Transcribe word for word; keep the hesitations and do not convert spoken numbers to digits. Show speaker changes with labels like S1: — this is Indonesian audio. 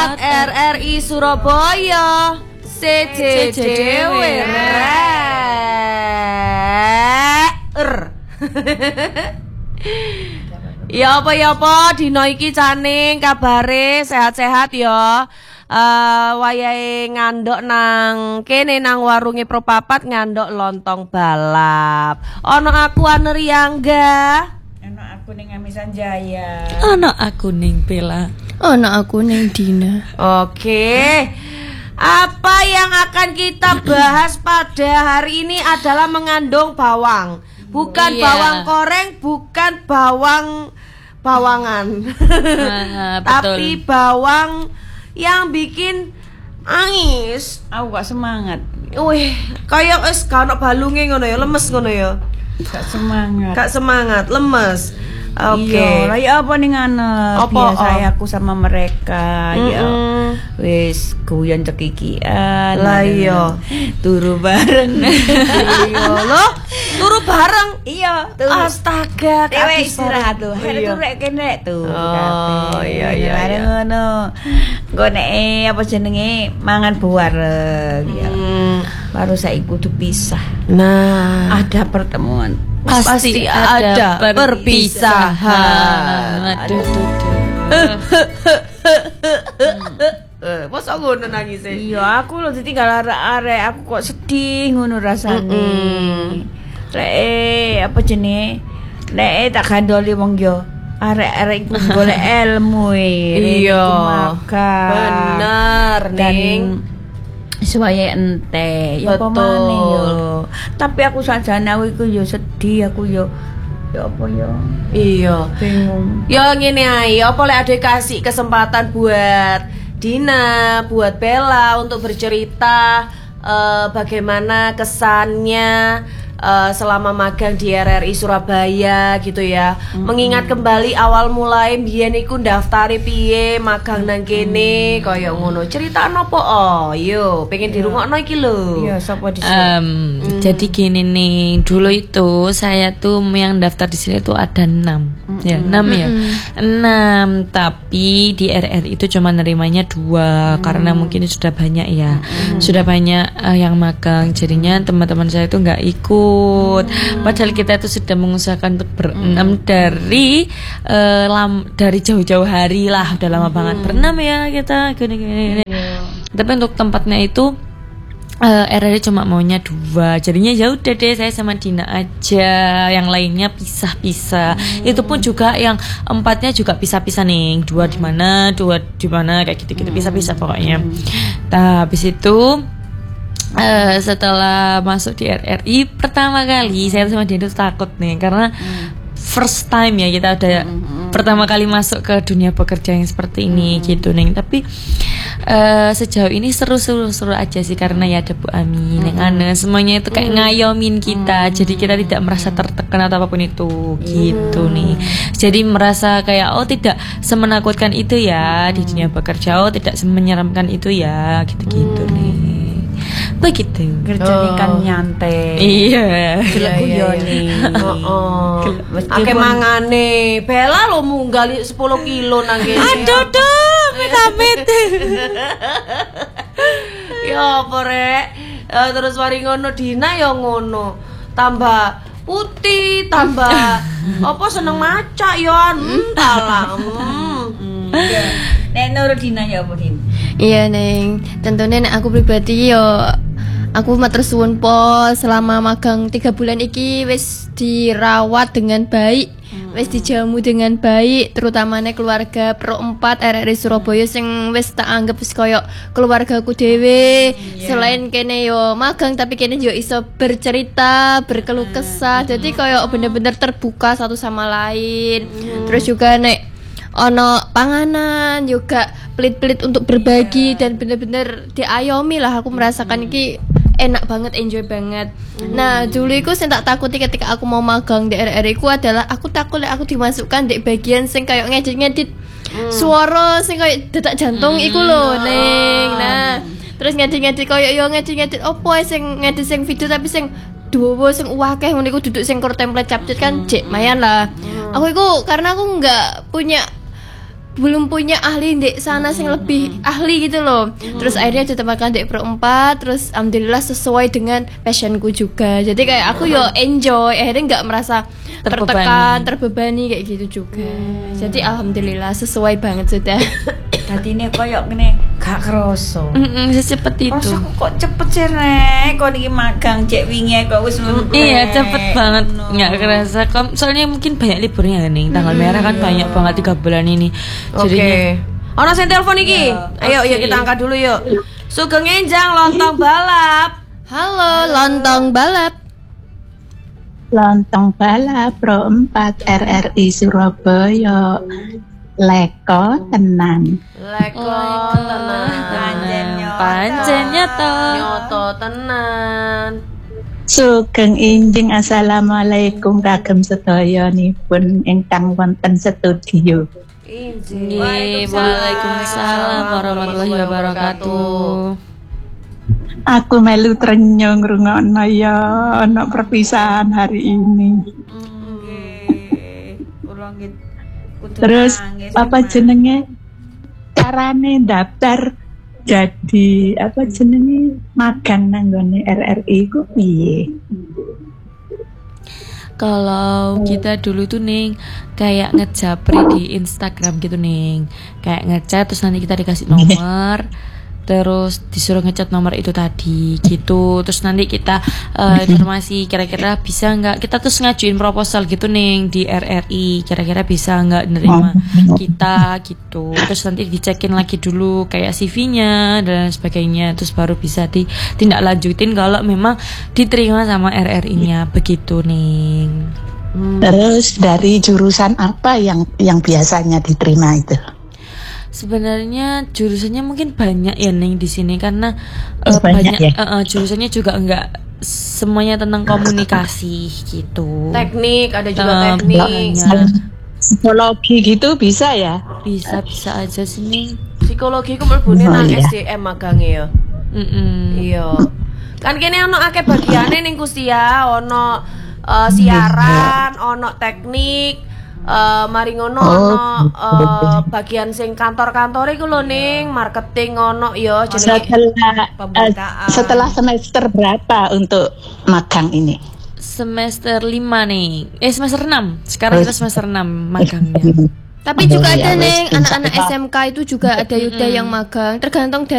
S1: R R I Surabaya C C D W R. Ya apa ya apa dino iki Caning kabare sehat-sehat ya. Uh, wayahe ngandok nang kene nang warunge Propapat ngandok lontong balap. Ono aku Aneriangga.
S2: Ono aku ning Amisan Jaya.
S3: Ono aku ning Bella.
S4: Ono aku ning Dina.
S1: Oke. Apa yang akan kita bahas pada hari ini adalah mengandung bawang. Bukan iya. bawang koreng, bukan bawang bawangan.
S3: Nah,
S1: tapi bawang yang bikin nangis.
S2: Aku gak semangat.
S1: Wih, kayak es gak ono balunge ngono ya, lemes ngono ya.
S2: Gak semangat.
S1: Gak semangat, lemes. Oke.
S2: Okay. Iya, lah ya apa ning ana biasa oh? aku sama mereka mm-hmm. ya. Wis guyon cekikian.
S1: Lah iya.
S2: Turu bareng.
S1: Iya loh. Turu bareng.
S2: Iya,
S1: turu. Astaga,
S2: kabeh istirahat tuh. Hari turu rek kene tuh.
S1: Oh, iya iya.
S2: Bareng ngono. Nggo nek apa jenenge mangan bareng ya. Hmm. Baru saiki kudu pisah.
S1: Nah,
S2: ada pertemuan.
S1: Pasti, Pasti ada, ada perpisahan.
S3: Aduh,
S1: eh, masa ngono nangis e?
S2: Iya, aku lho ditinggal arek-arek, aku kok sedih ngono rasane. Rek, apa jenenge? Nek tak gandoli wong yo. Arek-arek iku golek ilmu e.
S1: Iya. Bener, Ning.
S2: Suwaye ente ya apa maneh yo. Tapi aku sajane aku iku yo sedih, aku yo ya apa yo.
S1: Iya,
S2: bingung.
S1: Ya ngene ae, apa lek ade kasih kesempatan buat Dina, buat Bella untuk bercerita uh, bagaimana kesannya Uh, selama magang di R R I Surabaya gitu ya. Mm-hmm. Mengingat kembali awal mulai biyen iku daftari piye magang nang kene kaya ngono. Critakno apa? Oh, yo, pengen dirungokno iki lho.
S2: Iya, sapa di sini?
S3: Um, mm. Jadi gini nih, dulu itu saya tuh yang daftar di sini tuh ada enam. Mm-hmm. Ya, enam ya. enam, tapi di R R I itu cuma nerimanya dua mm-hmm. karena mungkin sudah banyak ya. Mm-hmm. Sudah banyak uh, yang magang. Jadinya teman-teman saya itu enggak ikut. Hmm. Padahal kita itu sudah mengusahakan untuk berenam hmm. dari uh, lam, dari jauh-jauh hari lah, udah lama hmm. banget berenam ya kita gini-gini. Yeah. Tapi untuk tempatnya itu uh, R R I cuma maunya dua, jadinya ya udah deh saya sama Dina aja, yang lainnya pisah-pisah. Hmm. Itu pun juga yang empatnya juga pisah-pisah nih, dua di mana, dua di mana kayak gitu-gitu pisah-pisah pokoknya. Hmm. Nah habis itu Uh, setelah masuk di R R I pertama kali saya sama dia itu takut nih karena mm. first time ya kita udah mm-hmm. pertama kali masuk ke dunia pekerja yang seperti ini mm. gitu nih. Tapi uh, sejauh ini seru-seru seru aja sih karena ya ada Bu Ami, mm. Neng Ana, semuanya itu kayak mm. ngayomin kita, mm. jadi kita tidak merasa tertekan atau apapun itu gitu mm. nih. Jadi merasa kayak oh tidak semenakutkan itu ya mm. di dunia pekerja, oh tidak semenyeramkan itu ya gitu-gitu mm. nih. Begitu
S2: kerjanya oh. kan nyantai.
S3: Iya.
S2: Guyoni.
S1: Heeh. Akeh mangane. Bella lo munggal sepuluh kilo nang kene.
S3: Aduh duh, amit-amit.
S1: Ya apa rek? Uh, terus mari ngono Dina ya ngono. Tambah putih, tambah apa seneng maca ya entahlah. Hmm.
S2: Nek nurut Dina ya apa Din?
S4: Iya Neng, tentunya nek aku pribadi yo aku matur suwun po selama magang tiga bulan iki wis dirawat dengan baik, hmm. wis dijamu dengan baik, terutamane keluarga Pro empat R R I Surabaya sing wis tak anggap wis koyo keluargaku dhewe. Hmm, yeah. Selain kene yo magang tapi kene yo iso bercerita, berkeluh kesah. Hmm. Jadi koyo bener-bener terbuka satu sama lain. Hmm. Terus juga nek ono panganan juga pelit-pelit untuk berbagi yeah. dan bener-bener diayomi lah. Aku merasakan iki enak banget, enjoy banget. Mm. Nah dulu iku sing tak takuti ketika aku mau magang di R R I ku adalah aku takut aku dimasukkan di bagian sing kayak ngedit-ngedit mm. suara sing kayak detak jantung mm. iku lho Neng. Nah terus ngedit-ngedit kayak yo ngedit-ngedit opo sing ngedit sing video tapi sing duwo sing akeh ngono iku duduk sing core template capcut kan cek mayan lah. Mm. Aku iku karena aku enggak punya belum punya ahli di sana sing lebih ahli gitu loh. Terus akhirnya ditempatkan di pro empat, terus alhamdulillah sesuai dengan passionku juga. Jadi kayak aku yo enjoy, akhirnya nggak merasa tertekan, terbebani kayak gitu juga. Jadi alhamdulillah sesuai banget sudah.
S2: Tadi ini koyok gini gak kerasa.
S3: Mm-mm, secepat itu.
S2: Masa kok cepet sih Rek? Kok iki magang cek wingi kok wis ngono.
S3: Iya cepet banget, nggak kerasa. Kom- Soalnya mungkin banyak liburnya nih, tanggal merah kan banyak banget tiga bulan ini.
S1: Oke.
S3: Jadinya
S1: Ono sing telepon iki. Ayo yuk kita angkat dulu yuk. Sugeng Enjang lontong balap.
S4: Halo, lontong balap.
S5: Lontong balap Pro empat R R I Surabaya. Leko tenan.
S1: Leko tenan.
S2: Pancen nyoto.
S3: pancen nyoto.
S1: Nyoto tenan.
S5: Sugeng Injing assalamualaikum kagem sedayanipun ingkang wonten studio.
S1: Injing.
S3: Waalaikumsalam warahmatullahi wabarakatuh.
S5: Aku melu trenyo ngrungokno ya ana perpisahan hari ini.
S2: Kurang gitu.
S5: Terus apa jenenge carane daftar jadi apa jenenge magang nang nggone R R I ku piye?
S3: Kalau kita dulu tuh Ning kayak ngejapri di Instagram gitu Ning, kayak ngechat terus nanti kita dikasih nomor, terus disuruh ngechat nomor itu tadi gitu, terus nanti kita uh, informasi kira-kira bisa nggak, kita terus ngajuin proposal gitu Ning di R R I, kira-kira bisa nggak nerima kita gitu, terus nanti dicekin lagi dulu kayak C V-nya dan sebagainya, terus baru bisa ditindaklanjutin kalau memang diterima sama R R I-nya begitu Ning.
S5: Terus dari jurusan apa yang yang biasanya diterima itu?
S3: Sebenarnya jurusannya mungkin banyak ya Ning di sini karena
S5: Oh,
S3: uh,
S5: banyak
S3: banyak,
S5: ya?
S3: uh, uh, jurusannya juga enggak semuanya tentang komunikasi gitu.
S1: Teknik ada juga
S3: Uh,
S1: teknik.
S3: banyak.
S5: Psikologi gitu bisa ya?
S3: Bisa bisa aja sih Ning.
S1: Psikologi ku mlebune
S5: Oh,
S1: nang
S5: iya.
S1: S D M magange ya.
S3: Mm-mm.
S1: Iya. Kan kene ono akeh bagiane ning Kusia, ono uh, siaran, ono teknik, uh, mari ngono ono uh, bagian sing kantor-kantor iku lho ning, marketing ono ya jenenge.
S5: Setelah eh,
S2: Pemberitaan.
S5: setelah semester berapa untuk magang ini?
S3: Semester lima nih. Eh semester enam. Sekarang kita semester enam magangnya.
S4: Tapi juga
S5: Oh,
S4: ada
S5: iya,
S4: neng
S5: wes,
S4: anak-anak
S5: bisa.
S4: S M K itu juga ada Yuda yang magang, tergantung dari